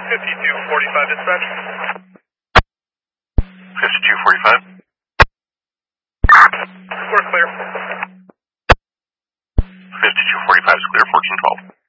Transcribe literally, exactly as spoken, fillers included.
fifty-two forty-five dispatch. fifty-two forty-five. We're clear. fifty-two forty-five is clear, fourteen twelve.